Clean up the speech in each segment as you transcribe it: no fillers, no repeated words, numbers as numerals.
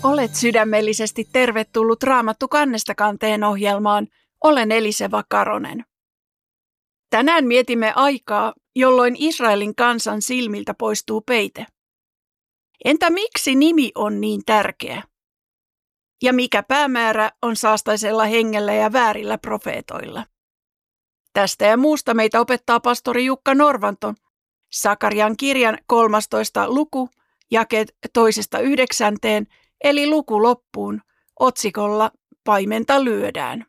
Olet sydämellisesti tervetullut Raamattu kannesta kanteen ohjelmaan. Olen Eliseva Karonen. Tänään mietimme aikaa, jolloin Israelin kansan silmiltä poistuu peite. Entä miksi nimi on niin tärkeä? Ja mikä päämäärä on saastaisella hengellä ja väärillä profeetoilla? Tästä ja muusta meitä opettaa pastori Jukka Norvanto. Sakarian kirjan 13. luku, jakeet 2–9, eli luku loppuun, otsikolla Paimenta lyödään.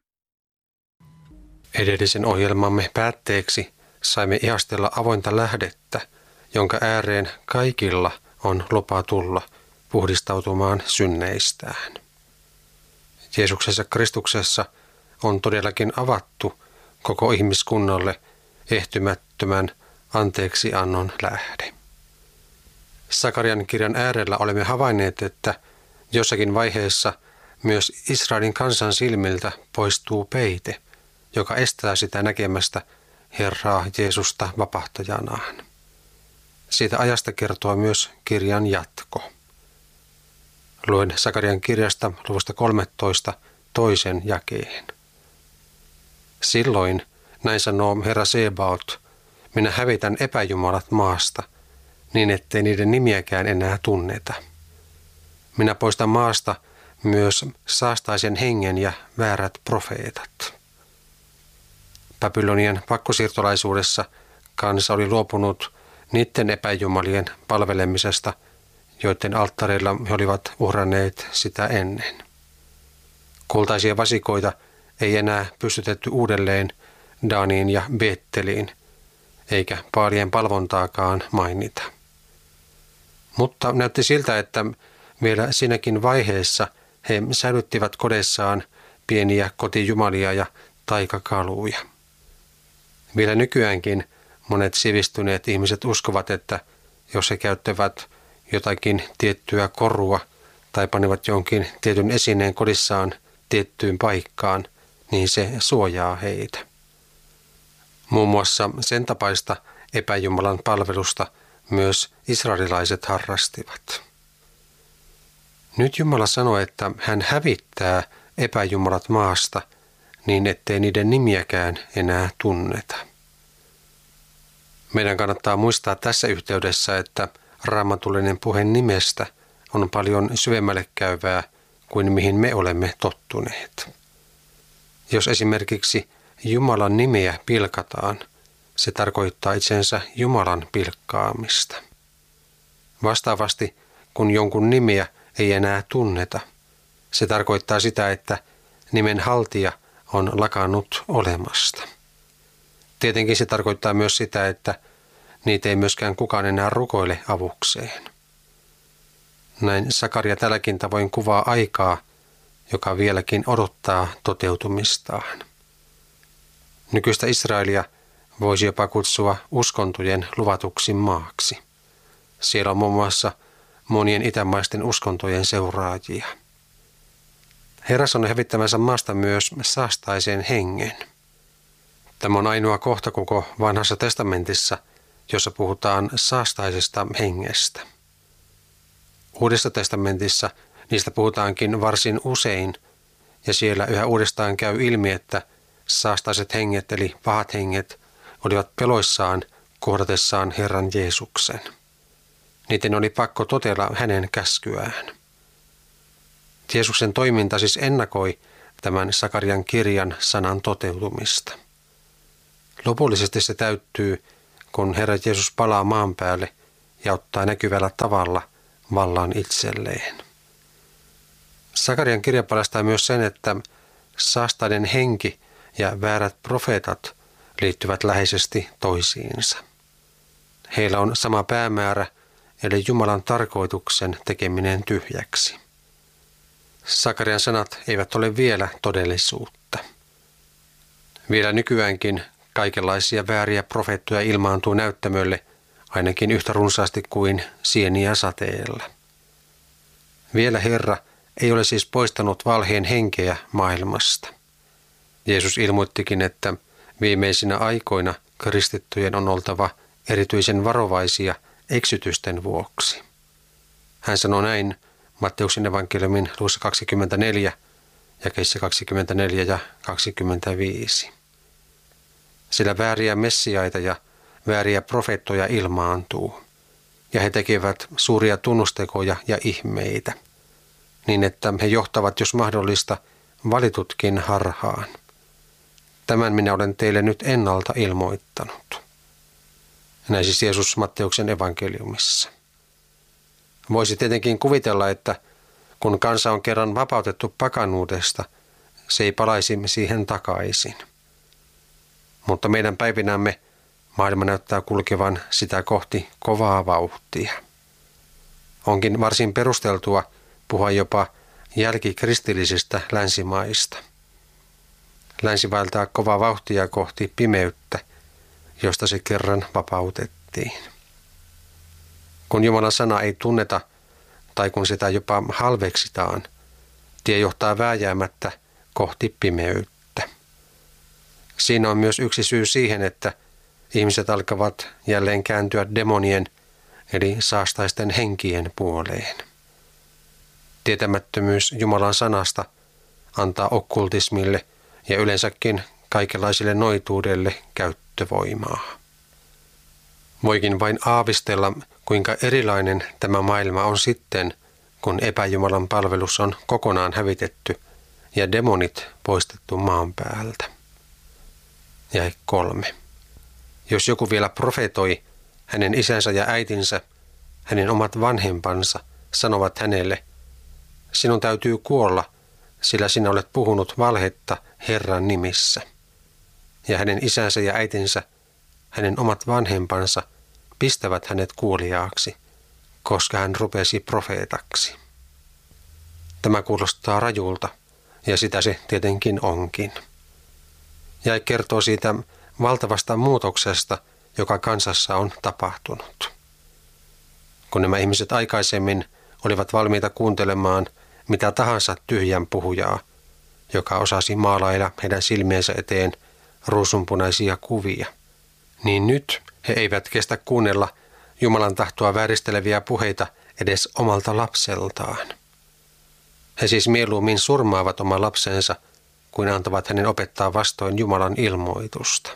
Edellisen ohjelmamme päätteeksi saimme ihastella avointa lähdettä, jonka ääreen kaikilla on lupa tulla puhdistautumaan synneistään. Jeesuksessa Kristuksessa on todellakin avattu koko ihmiskunnalle ehtymättömän anteeksiannon lähde. Sakarian kirjan äärellä olemme havainneet, että jossakin vaiheessa myös Israelin kansan silmiltä poistuu peite, joka estää sitä näkemästä Herraa Jeesusta vapahtajanaan. Siitä ajasta kertoo myös kirjan jatko. Luen Sakarian kirjasta luvusta 13 toisen jakeen. Silloin, näin sanoo Herra Sebaot, minä hävitän epäjumalat maasta, niin ettei niiden nimiäkään enää tunneta. Minä poistan maasta myös saastaisen hengen ja väärät profeetat. Babylonian pakkosiirtolaisuudessa kansa oli luopunut niiden epäjumalien palvelemisesta, joiden alttareilla he olivat uhranneet sitä ennen. Kultaisia vasikoita ei enää pystytetty uudelleen Daniin ja Beetteliin, eikä Baalien palvontaakaan mainita. Mutta näytti siltä, että vielä siinäkin vaiheessa he säilyttivät kodessaan pieniä kotijumalia ja taikakaluja. Vielä nykyäänkin monet sivistyneet ihmiset uskovat, että jos he käyttävät jotakin tiettyä korua tai panevat jonkin tietyn esineen kodissaan tiettyyn paikkaan, niin se suojaa heitä. Muun muassa sen tapaista epäjumalan palvelusta myös israelilaiset harrastivat. Nyt Jumala sanoi, että hän hävittää epäjumalat maasta niin, ettei niiden nimiäkään enää tunneta. Meidän kannattaa muistaa tässä yhteydessä, että raamatullinen puhe nimestä on paljon syvemmälle käyvää kuin mihin me olemme tottuneet. Jos esimerkiksi Jumalan nimeä pilkataan, se tarkoittaa itsensä Jumalan pilkkaamista. Vastaavasti, kun jonkun nimeä ei enää tunneta, se tarkoittaa sitä, että nimen haltija on lakannut olemasta. Tietenkin se tarkoittaa myös sitä, että niitä ei myöskään kukaan enää rukoile avukseen. Näin Sakaria tälläkin tavoin kuvaa aikaa, joka vieläkin odottaa toteutumistaan. Nykyistä Israelia voisi jopa kutsua uskontojen luvatuksi maaksi. Siellä on muun muassa monien itämaisten uskontojen seuraajia. Herras on hävittämänsä maasta myös saastaisen hengen. Tämä on ainoa kohta koko Vanhassa testamentissa, jossa puhutaan saastaisesta hengestä. Uudessa testamentissa niistä puhutaankin varsin usein, ja siellä yhä uudestaan käy ilmi, että saastaiset henget eli pahat henget olivat peloissaan kohdatessaan Herran Jeesuksen. Niiden oli pakko totella hänen käskyään. Jeesuksen toiminta siis ennakoi tämän Sakarian kirjan sanan toteutumista. Lopullisesti se täyttyy, kun Herra Jeesus palaa maan päälle ja ottaa näkyvällä tavalla vallan itselleen. Sakarian kirja paljastaa myös sen, että saastainen henki ja väärät profeetat liittyvät läheisesti toisiinsa. Heillä on sama päämäärä, eli Jumalan tarkoituksen tekeminen tyhjäksi. Sakarian sanat eivät ole vielä todellisuutta. Vielä nykyäänkin kaikenlaisia vääriä profeettoja ilmaantuu näyttämölle ainakin yhtä runsaasti kuin sieniä sateella. Vielä Herra ei ole siis poistanut valheen henkeä maailmasta. Jeesus ilmoittikin, että viimeisinä aikoina kristittyjen on oltava erityisen varovaisia eksytysten vuoksi. Hän sanoi näin Matteuksen evankeliumin luvussa 24, jakeissa 24 ja 25. Sillä vääriä messiaita ja vääriä profeettoja ilmaantuu, ja he tekevät suuria tunnustekoja ja ihmeitä, niin että he johtavat, jos mahdollista, valitutkin harhaan. Tämän minä olen teille nyt ennalta ilmoittanut. Näin siis Jeesus Matteuksen evankeliumissa. Voisi tietenkin kuvitella, että kun kansa on kerran vapautettu pakanuudesta, se ei palaisi siihen takaisin. Mutta meidän päivinämme maailma näyttää kulkevan sitä kohti kovaa vauhtia. Onkin varsin perusteltua puhua jopa jälkikristillisistä länsimaista. Länsi vaeltaa kovaa vauhtia kohti pimeyttä, josta se kerran vapautettiin. Kun Jumalan sana ei tunneta tai kun sitä jopa halveksitaan, tie johtaa vääjäämättä kohti pimeyttä. Siinä on myös yksi syy siihen, että ihmiset alkavat jälleen kääntyä demonien eli saastaisten henkien puoleen. Tietämättömyys Jumalan sanasta antaa okkultismille ja yleensäkin kaikenlaisille noituudelle käyttövoimaa. Voikin vain aavistella, kuinka erilainen tämä maailma on sitten, kun epäjumalan palvelus on kokonaan hävitetty ja demonit poistettu maan päältä. Jae 3. Jos joku vielä profetoi, hänen isänsä ja äitinsä, hänen omat vanhempansa, sanovat hänelle, sinun täytyy kuolla, sillä sinä olet puhunut valhetta Herran nimissä. Ja hänen isänsä ja äitinsä, hänen omat vanhempansa, pistävät hänet kuoliaaksi, koska hän rupesi profeetaksi. Tämä kuulostaa rajulta, ja sitä se tietenkin onkin. Ja kertoo siitä valtavasta muutoksesta, joka kansassa on tapahtunut. Kun nämä ihmiset aikaisemmin olivat valmiita kuuntelemaan mitä tahansa tyhjän puhujaa, joka osasi maalailla heidän silmiensä eteen ruusunpunaisia kuvia, niin nyt he eivät kestä kuunnella Jumalan tahtoa vääristeleviä puheita edes omalta lapseltaan. He siis mieluummin surmaavat oman lapsensa, kuin antavat hänen opettaa vastoin Jumalan ilmoitusta.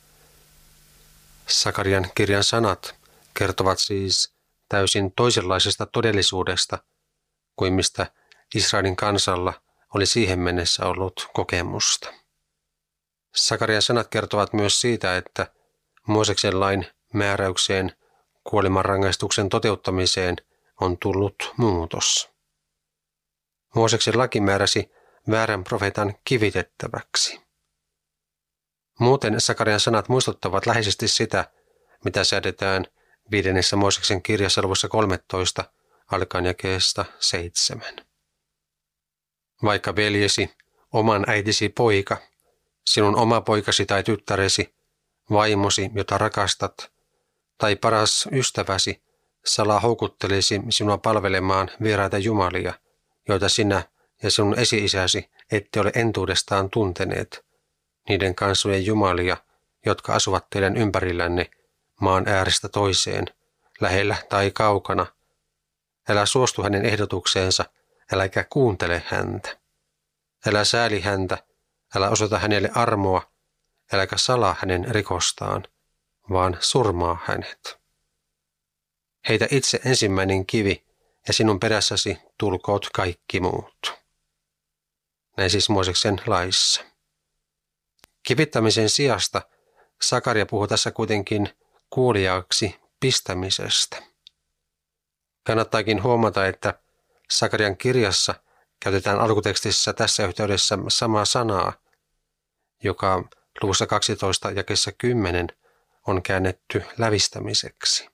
Sakarian kirjan sanat kertovat siis täysin toisenlaisesta todellisuudesta kuin mistä Israelin kansalla oli siihen mennessä ollut kokemusta. Sakarian sanat kertovat myös siitä, että Mooseksen lain määräykseen kuolemanrangaistuksen toteuttamiseen on tullut muutos. Mooseksen laki määräsi väärän profeetan kivitettäväksi. Muuten Sakarian sanat muistuttavat läheisesti sitä, mitä säädetään 5. Mooseksen kirjassa luvussa 13 alkaen jakeesta 7. Vaikka veljesi, oman äitisi poika, sinun oma poikasi tai tyttäresi, vaimosi, jota rakastat, tai paras ystäväsi, salaa houkuttelisi sinua palvelemaan vieraita jumalia, joita sinä ja sinun esi-isäsi ette ole entuudestaan tunteneet, niiden kansojen jumalia, jotka asuvat teidän ympärillänne maan äärestä toiseen, lähellä tai kaukana. Älä suostu hänen ehdotukseensa, äläkä kuuntele häntä. Älä sääli häntä, älä osoita hänelle armoa, äläkä salaa hänen rikostaan, vaan surmaa hänet. Heitä itse ensimmäinen kivi, ja sinun perässäsi tulkoot kaikki muut. Näin siis Mooseksen laissa. Kivittämisen sijasta Sakaria puhuu tässä kuitenkin kuuliaaksi pistämisestä. Kannattaakin huomata, että Sakarian kirjassa käytetään alkutekstissä tässä yhteydessä samaa sanaa, joka luvussa 12 jakeessa 10 on käännetty lävistämiseksi.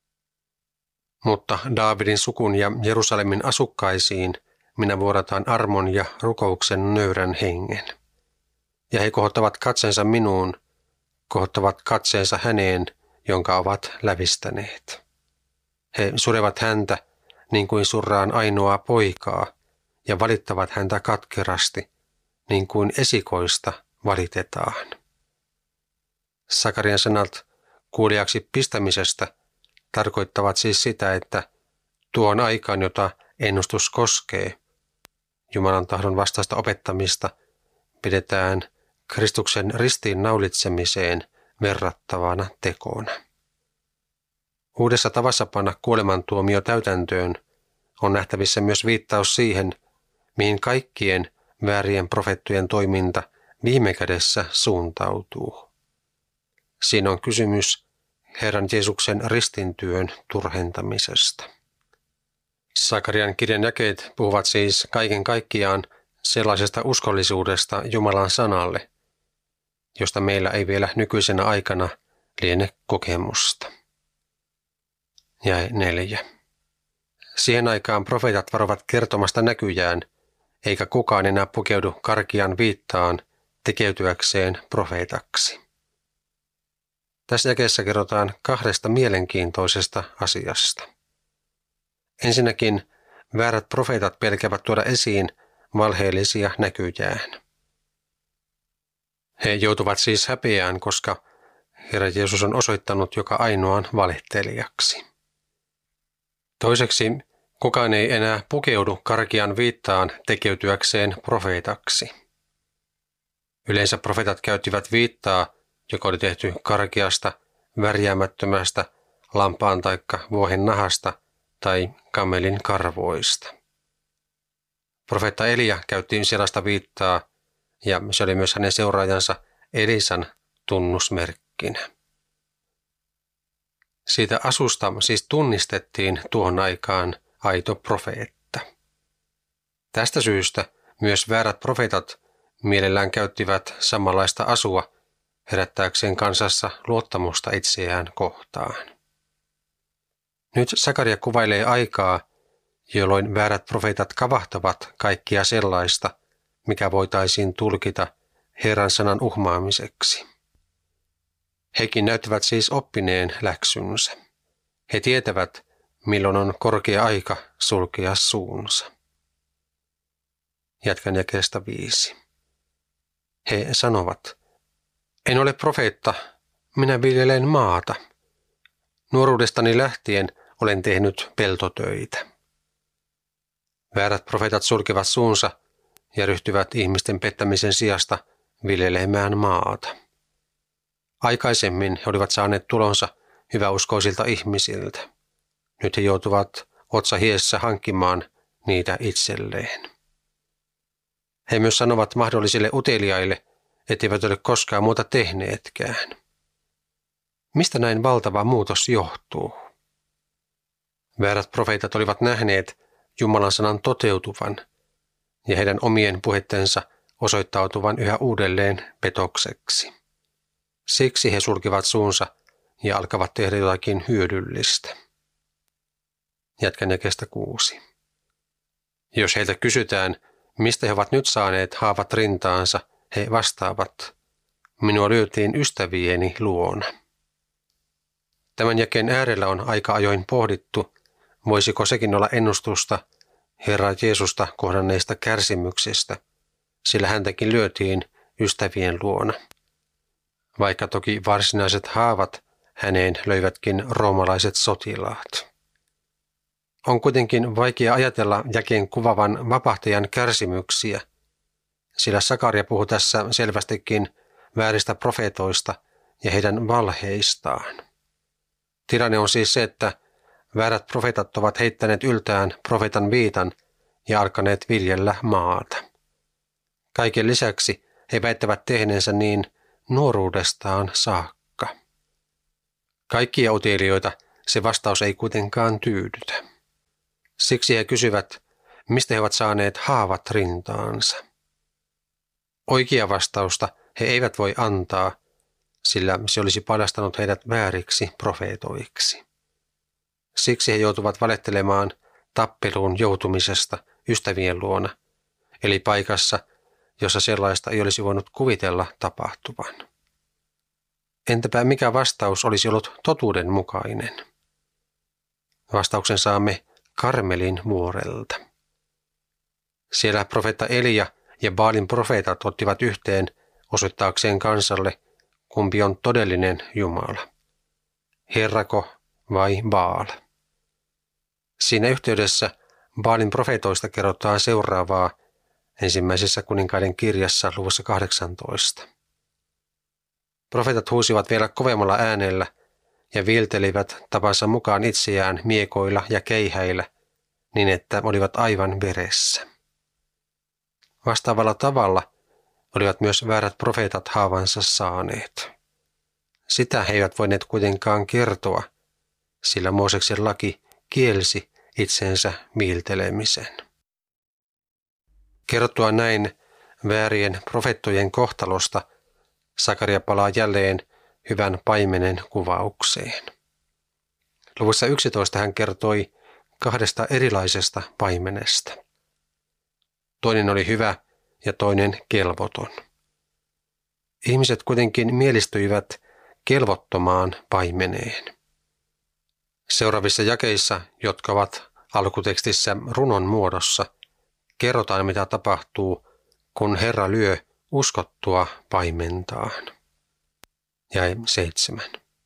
Mutta Daavidin sukun ja Jerusalemin asukkaisiin minä vuodataan armon ja rukouksen nöyrän hengen. Ja he kohottavat katseensa minuun, kohottavat katseensa häneen, jonka ovat lävistäneet. He surevat häntä niin kuin surraan ainoaa poikaa ja valittavat häntä katkerasti, niin kuin esikoista valitetaan. Sakarian sanat kuulijaksi pistämisestä tarkoittavat siis sitä, että tuon aikaan, jota ennustus koskee, Jumalan tahdon vastaista opettamista pidetään Kristuksen ristiin naulitsemiseen verrattavana tekona. Uudessa tavassa panna kuolemantuomio täytäntöön on nähtävissä myös viittaus siihen, mihin kaikkien väärien profeettojen toiminta viime kädessä suuntautuu. Siinä on kysymys Herran Jeesuksen ristintyön turhentamisesta. Sakarian kirjan jakeet puhuvat siis kaiken kaikkiaan sellaisesta uskollisuudesta Jumalan sanalle, josta meillä ei vielä nykyisenä aikana liene kokemusta. Jae 4. Siihen aikaan profeetat varovat kertomasta näkyjään, eikä kukaan enää pukeudu karkean viittaan tekeytyäkseen profeetaksi. Tässä jakeessa kerrotaan 2 mielenkiintoisesta asiasta. Ensinnäkin väärät profeetat pelkäävät tuoda esiin valheellisia näkyjään. He joutuvat siis häpeään, koska Herra Jeesus on osoittanut joka ainoan valehtelijaksi. Toiseksi, kukaan ei enää pukeudu karkean viittaan tekeytyäkseen profeetaksi. Yleensä profeetat käyttivät viittaa, joka oli tehty karkeasta, värjäämättömästä, lampaan taikka vuohen nahasta tai kamelin karvoista. Profeetta Elia käytti sellaista viittaa, ja se oli myös hänen seuraajansa Elisan tunnusmerkkinä. Siitä asusta siis tunnistettiin tuohon aikaan aito profeetta. Tästä syystä myös väärät profeetat mielellään käyttivät samanlaista asua herättääkseen kansassa luottamusta itseään kohtaan. Nyt Sakaria kuvailee aikaa, jolloin väärät profeetat kavahtavat kaikkia sellaista, mikä voitaisiin tulkita Herran sanan uhmaamiseksi. Hekin näyttävät siis oppineen läksynsä. He tietävät, milloin on korkea aika sulkea suunsa. Jatkan jakeesta 5. He sanovat, en ole profeetta, minä viljelen maata. Nuoruudestani lähtien olen tehnyt peltotöitä. Väärät profeetat sulkevat suunsa ja ryhtyvät ihmisten pettämisen sijasta viljelemään maata. Aikaisemmin he olivat saaneet tulonsa hyväuskoisilta ihmisiltä. Nyt he joutuvat otsa hiessä hankkimaan niitä itselleen. He myös sanovat mahdollisille uteliaille, etteivät ole koskaan muuta tehneetkään. Mistä näin valtava muutos johtuu? Väärät profeetat olivat nähneet Jumalan sanan toteutuvan ja heidän omien puheittensa osoittautuvan yhä uudelleen petokseksi. Siksi he sulkivat suunsa ja alkavat tehdä jotakin hyödyllistä. Jatkan jakeesta 6. Jos heiltä kysytään, mistä he ovat nyt saaneet haavat rintaansa, he vastaavat, minua lyötiin ystävieni luona. Tämän jakeen äärellä on aika ajoin pohdittu, voisiko sekin olla ennustusta Herra Jeesusta kohdanneista kärsimyksistä, sillä häntäkin lyötiin ystävien luona. Vaikka toki varsinaiset haavat häneen löivätkin roomalaiset sotilaat. On kuitenkin vaikea ajatella jakeen kuvavan vapahtajan kärsimyksiä, sillä Sakaria puhuu tässä selvästikin vääristä profeetoista ja heidän valheistaan. Tilanne on siis se, että väärät profeetat ovat heittäneet yltään profeetan viitan ja alkaneet viljellä maata. Kaiken lisäksi he väittävät tehneensä niin nuoruudestaan saakka. Kaikkia utelijoita se vastaus ei kuitenkaan tyydytä. Siksi he kysyvät, mistä he ovat saaneet haavat rintaansa. Oikea vastausta he eivät voi antaa, sillä se olisi paljastanut heidät vääriksi profeetoiksi. Siksi he joutuvat valehtelemaan tappeluun joutumisesta ystävien luona, eli paikassa, jossa sellaista ei olisi voinut kuvitella tapahtuvan. Entäpä mikä vastaus olisi ollut totuudenmukainen? Vastauksen saamme Karmelin vuorelta. Siellä profeetta Elia ja Baalin profeetat ottivat yhteen osoittaakseen kansalle, kumpi on todellinen Jumala, Herrako vai Baal. Siinä yhteydessä Baalin profeetoista kerrotaan seuraavaa ensimmäisessä kuninkaiden kirjassa luvussa 18. Profeetat huusivat vielä kovemmalla äänellä ja viiltelivät tapansa mukaan itseään miekoilla ja keihäillä, niin että olivat aivan veressä. Vastaavalla tavalla olivat myös väärät profeetat haavansa saaneet. Sitä he eivät voineet kuitenkaan kertoa, sillä Mooseksen laki kielsi itsensä viiltelemisen. Kerrottua näin väärien profeettojen kohtalosta Sakaria palaa jälleen hyvän paimenen kuvaukseen. Luvussa 11 hän kertoi 2 erilaisesta paimenesta. Toinen oli hyvä ja toinen kelvoton. Ihmiset kuitenkin mielistyivät kelvottomaan paimeneen. Seuraavissa jakeissa, jotka ovat alkutekstissä runon muodossa, kerrotaan mitä tapahtuu, kun Herra lyö uskottua paimentaan. Jae 7.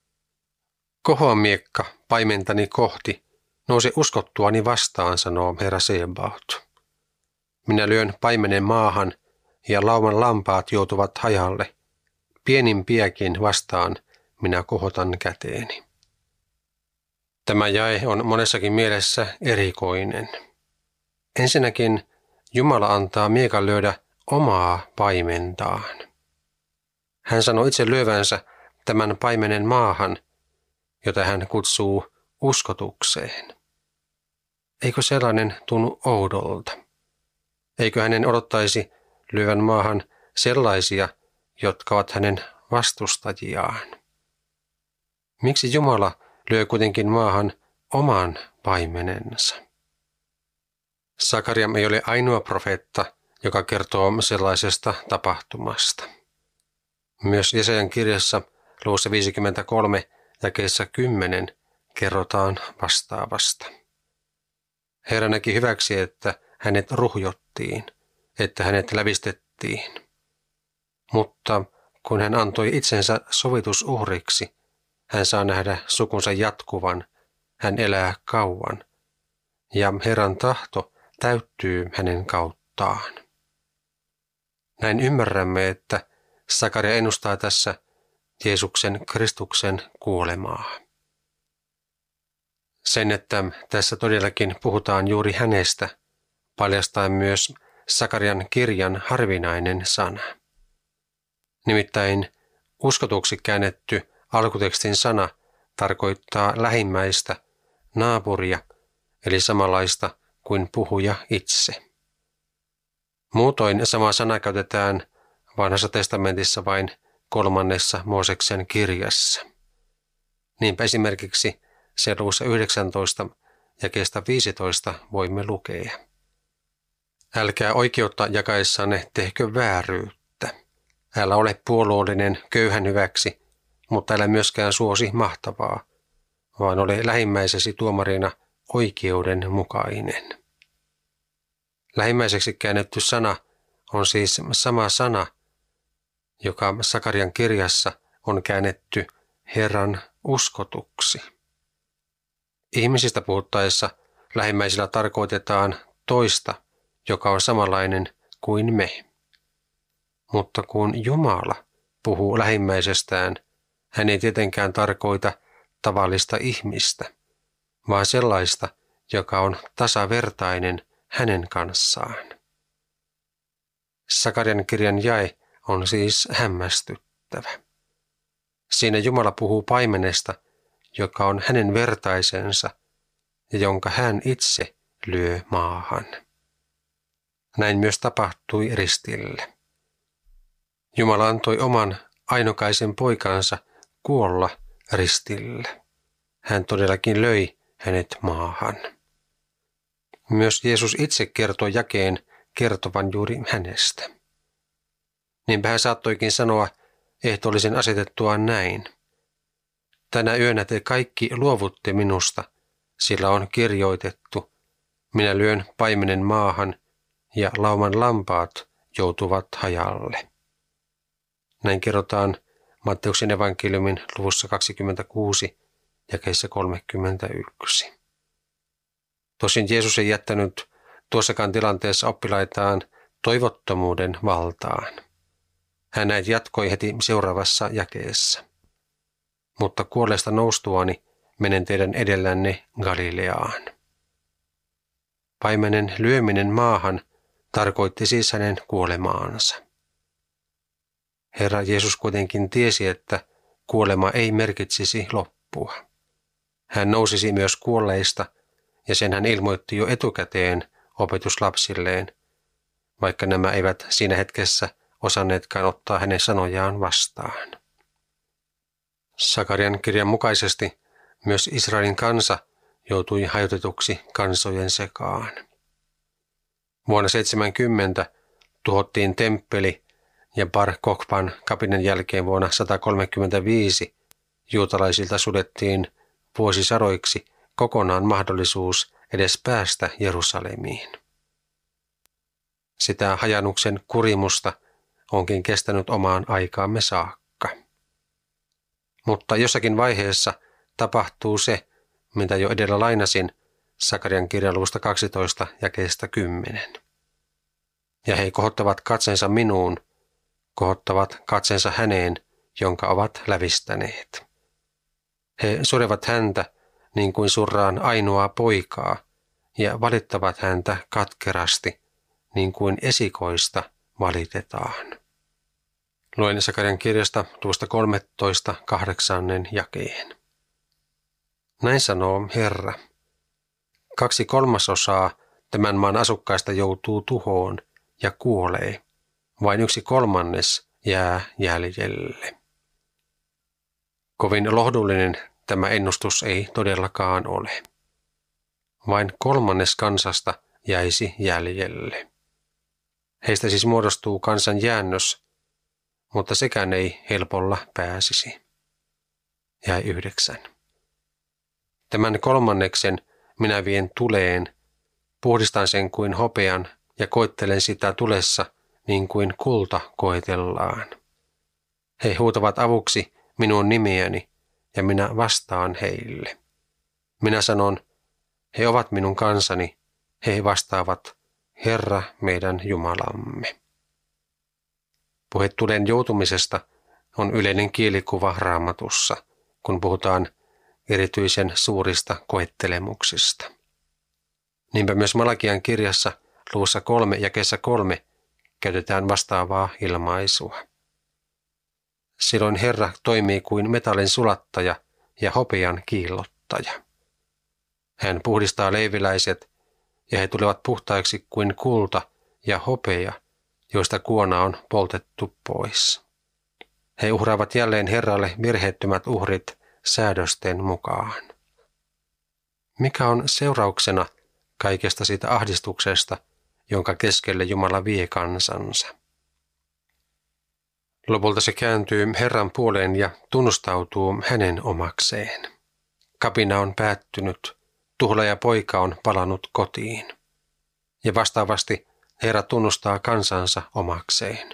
Kohoa miekka paimentani kohti, nouse uskottuani vastaan, sanoo Herra Sebaot. Minä lyön paimenen maahan ja lauman lampaat joutuvat hajalle. Pienimpiäkin vastaan minä kohotan käteeni. Tämä jae on monessakin mielessä erikoinen. Ensinnäkin Jumala antaa miekan lyödä omaa paimentaan. Hän sanoo itse lyövänsä tämän paimenen maahan, jota hän kutsuu uskotukseen. Eikö sellainen tunnu oudolta? Eikö hänen odottaisi lyövän maahan sellaisia, jotka ovat hänen vastustajiaan? Miksi Jumala lyö kuitenkin maahan oman paimenensa? Sakaria ei ole ainoa profeetta, joka kertoo sellaisesta tapahtumasta. Myös Jesajan kirjassa luvussa 53 jakeessa 10 kerrotaan vastaavasta. Herra näki hyväksi, että hänet ruhjottiin, että hänet lävistettiin. Mutta kun hän antoi itsensä sovitusuhriksi, hän saa nähdä sukunsa jatkuvan, hän elää kauan, ja Herran tahto täyttyy hänen kauttaan. Näin ymmärrämme, että Sakaria ennustaa tässä Jeesuksen Kristuksen kuolemaa. Sen, että tässä todellakin puhutaan juuri hänestä, paljastaa myös Sakarian kirjan harvinainen sana. Nimittäin uskotuksi käännetty alkutekstin sana tarkoittaa lähimmäistä, naapuria, eli samanlaista kuin puhuja itse. Muutoin sama sana käytetään Vanhassa testamentissa vain 3. Mooseksen kirjassa. Niinpä esimerkiksi se luvussa 19 jakeesta 15 voimme lukea. Älkää oikeutta jakaessanne tehkö vääryyttä. Älä ole puolueellinen köyhän hyväksi, mutta älä myöskään suosi mahtavaa, vaan ole lähimmäisesi tuomarina oikeudenmukainen. Lähimmäiseksi käännetty sana on siis sama sana, joka Sakarian kirjassa on käännetty Herran uskotuksi. Ihmisistä puhuttaessa lähimmäisillä tarkoitetaan toista, joka on samanlainen kuin me. Mutta kun Jumala puhuu lähimmäisestään, hän ei tietenkään tarkoita tavallista ihmistä, vaan sellaista, joka on tasavertainen hänen kanssaan. Sakarian kirjan jae on siis hämmästyttävä. Siinä Jumala puhuu paimenesta, joka on hänen vertaisensa ja jonka hän itse lyö maahan. Näin myös tapahtui ristille. Jumala antoi oman ainokaisen poikansa kuolla ristille. Hän todellakin löi hänet maahan. Myös Jeesus itse kertoi jakeen kertovan juuri hänestä. Niinpä hän saattoikin sanoa ehtoollisen asetettua näin. Tänä yönä te kaikki luovutte minusta, sillä on kirjoitettu, minä lyön paimenen maahan ja lauman lampaat joutuvat hajalle. Näin kerrotaan Matteuksen evankeliumin luvussa 26 jakeissa 31. Tosin Jeesus ei jättänyt tuossakaan tilanteessa oppilaitaan toivottomuuden valtaan. Hän näin jatkoi heti seuraavassa jakeessa. Mutta kuolleesta noustuani menen teidän edellänne Galileaan. Paimenen lyöminen maahan tarkoitti siis hänen kuolemaansa. Herra Jeesus kuitenkin tiesi, että kuolema ei merkitsisi loppua. Hän nousisi myös kuolleista, ja sen hän ilmoitti jo etukäteen opetuslapsilleen, vaikka nämä eivät siinä hetkessä osanneetkaan ottaa hänen sanojaan vastaan. Sakarian kirjan mukaisesti myös Israelin kansa joutui hajotetuksi kansojen sekaan. Vuonna 70 tuhottiin temppeli ja Bar Kokhban kapinen jälkeen vuonna 135 juutalaisilta sudettiin vuosisadoiksi kokonaan mahdollisuus edes päästä Jerusalemiin. Sitä hajannuksen kurimusta onkin kestänyt omaan aikaamme saakka. Mutta jossakin vaiheessa tapahtuu se, mitä jo edellä lainasin Sakarian kirjan luvusta 12 jakeesta 10. Ja he kohottavat katsensa minuun, kohottavat katsensa häneen, jonka ovat lävistäneet. He surevat häntä niin kuin surraan ainoaa poikaa ja valittavat häntä katkerasti niin kuin esikoista valitetaan. Luen Sakarian kirjasta luvusta 13 8. jakeen. Näin sanoo Herra. 2/3 tämän maan asukkaista joutuu tuhoon ja kuolee. Vain 1/3 jää jäljelle. Kovin lohdullinen tämä ennustus ei todellakaan ole. Vain 1/3 kansasta jäisi jäljelle. Heistä siis muodostuu kansan jäännös, mutta sekään ei helpolla pääsisi. Jäi 9. Tämän 1/3 minä vien tuleen, puhdistan sen kuin hopean ja koettelen sitä tulessa niin kuin kulta koetellaan. He huutavat avuksi minun nimiäni ja minä vastaan heille. Minä sanon, he ovat minun kansani, he vastaavat, Herra meidän Jumalamme. Puhe tulen joutumisesta on yleinen kielikuva Raamatussa, kun puhutaan erityisen suurista koettelemuksista. Niinpä myös Malakian kirjassa luvussa 3 jakeessa 3 käytetään vastaavaa ilmaisua. Silloin Herra toimii kuin metallin sulattaja ja hopean kiillottaja. Hän puhdistaa leiviläiset ja he tulevat puhtaiksi kuin kulta ja hopea, joista kuona on poltettu pois. He uhraavat jälleen Herralle virheettömät uhrit säädösten mukaan. Mikä on seurauksena kaikesta siitä ahdistuksesta, jonka keskelle Jumala vie kansansa? Lopulta se kääntyy Herran puoleen ja tunnustautuu hänen omakseen. Kapina on päättynyt, tuhlaajapoika on palannut kotiin. Ja vastaavasti Herra tunnustaa kansansa omakseen.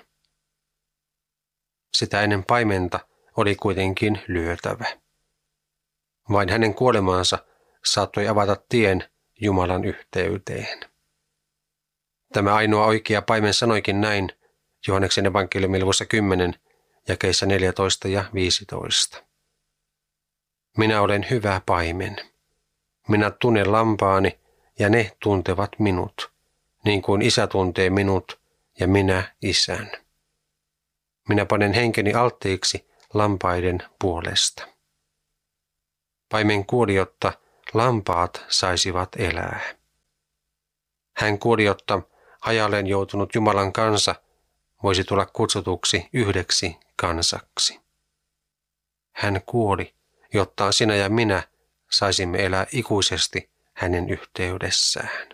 Sitä ennen paimenta oli kuitenkin lyötävä. Vain hänen kuolemaansa saattoi avata tien Jumalan yhteyteen. Tämä ainoa oikea paimen sanoikin näin Johanneksen evankeliumin luvussa 10, jakeissa 14 ja 15. Minä olen hyvä paimen. Minä tunnen lampaani ja ne tuntevat minut, niin kuin Isä tuntee minut ja minä Isän. Minä panen henkeni alttiiksi lampaiden puolesta. Paimen kuoli, jotta lampaat saisivat elää. Hän kuoli, jotta hajalleen joutunut Jumalan kansa voisi tulla kutsutuksi yhdeksi kansaksi. Hän kuoli, jotta sinä ja minä saisimme elää ikuisesti hänen yhteydessään.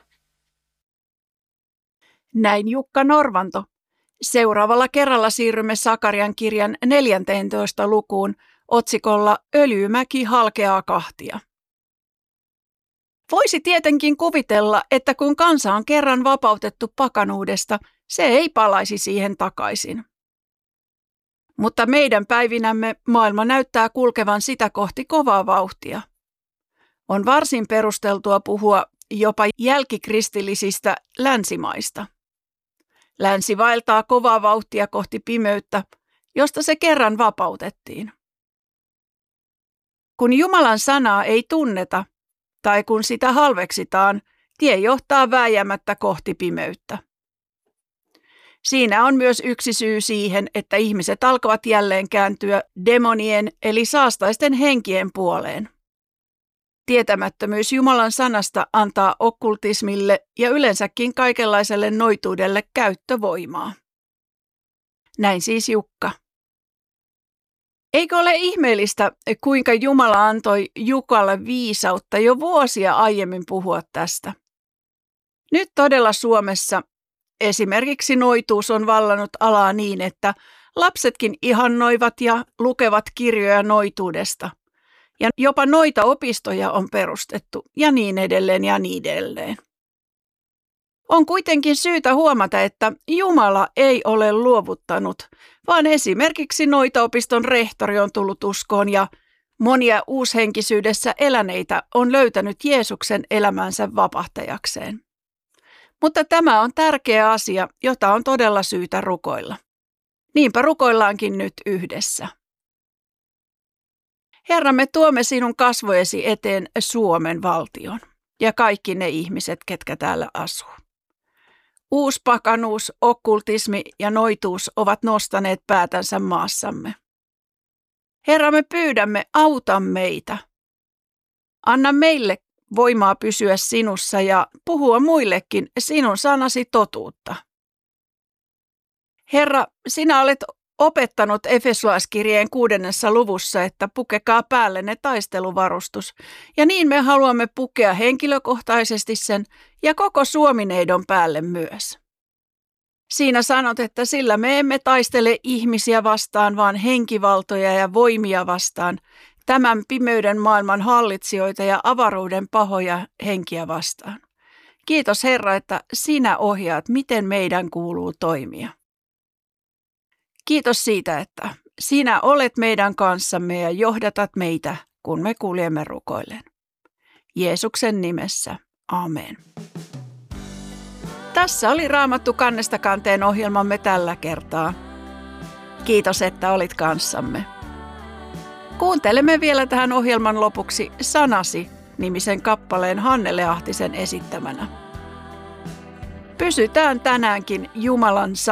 Näin Jukka Norvanto. Seuraavalla kerralla siirrymme Sakarian kirjan 14. lukuun otsikolla Öljymäki halkeaa kahtia. Voisi tietenkin kuvitella, että kun kansa on kerran vapautettu pakanuudesta, se ei palaisi siihen takaisin. Mutta meidän päivinämme maailma näyttää kulkevan sitä kohti kovaa vauhtia. On varsin perusteltua puhua jopa jälkikristillisistä länsimaista. Länsi vaeltaa kovaa vauhtia kohti pimeyttä, josta se kerran vapautettiin. Kun Jumalan sanaa ei tunneta tai kun sitä halveksitaan, tie johtaa vääjäämättä kohti pimeyttä. Siinä on myös yksi syy siihen, että ihmiset alkavat jälleen kääntyä demonien eli saastaisten henkien puoleen. Tietämättömyys Jumalan sanasta antaa okkultismille ja yleensäkin kaikenlaiselle noituudelle käyttövoimaa. Näin siis Jukka. Eikö ole ihmeellistä, kuinka Jumala antoi Jukalle viisautta jo vuosia aiemmin puhua tästä? Nyt todella Suomessa esimerkiksi noituus on vallannut alaa niin, että lapsetkin ihannoivat ja lukevat kirjoja noituudesta. Ja jopa noita opistoja on perustettu ja niin edelleen ja niin edelleen. On kuitenkin syytä huomata, että Jumala ei ole luovuttanut, vaan esimerkiksi Noita-opiston rehtori on tullut uskoon ja monia uushenkisyydessä eläneitä on löytänyt Jeesuksen elämänsä vapahtajakseen. Mutta tämä on tärkeä asia, jota on todella syytä rukoilla. Niinpä rukoillaankin nyt yhdessä. Herra, me tuomme sinun kasvojesi eteen Suomen valtion ja kaikki ne ihmiset, ketkä täällä asuu. Uuspakanuus, okkultismi ja noituus ovat nostaneet päätänsä maassamme. Herra, me pyydämme, auta meitä. Anna meille voimaa pysyä sinussa ja puhua muillekin sinun sanasi totuutta. Herra, sinä olet opettanut Efesolaiskirjeen 6. luvussa, että pukekaa päällenne taisteluvarustus, ja niin me haluamme pukea henkilökohtaisesti sen ja koko Suomineidon päälle myös. Siinä sanot, että sillä me emme taistele ihmisiä vastaan, vaan henkivaltoja ja voimia vastaan, tämän pimeyden maailman hallitsijoita ja avaruuden pahoja henkiä vastaan. Kiitos Herra, että sinä ohjaat, miten meidän kuuluu toimia. Kiitos siitä, että sinä olet meidän kanssamme ja johdatat meitä, kun me kuljemme rukoillen. Jeesuksen nimessä. Amen. Tässä oli Raamattu kannesta kanteen ohjelmamme tällä kertaa. Kiitos, että olit kanssamme. Kuuntelemme vielä tähän ohjelman lopuksi Sanasi-nimisen kappaleen Hannele Ahtisen esittämänä. Pysytään tänäänkin Jumalan sanassa.